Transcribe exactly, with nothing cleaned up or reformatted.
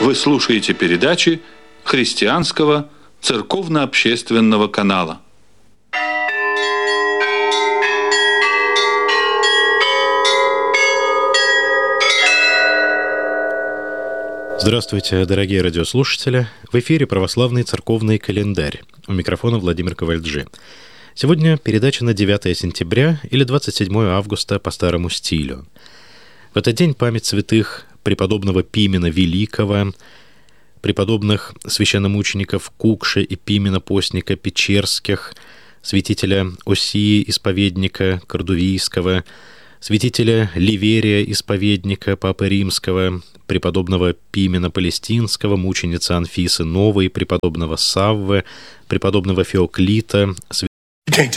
Вы слушаете передачи христианского церковно-общественного канала. Здравствуйте, дорогие радиослушатели! В эфире православный церковный календарь. У микрофона Владимир Ковальджи. Сегодня передача на девятое сентября или двадцать седьмое августа по старому стилю. В этот день память святых преподобного Пимена Великого, преподобных священномучеников Кукши и Пимена Постника Печерских, святителя Осии Исповедника Кордувийского, святителя Ливерия Исповедника Папы Римского, преподобного Пимена Палестинского, мученицы Анфисы Новой, преподобного Саввы, преподобного Феоклита,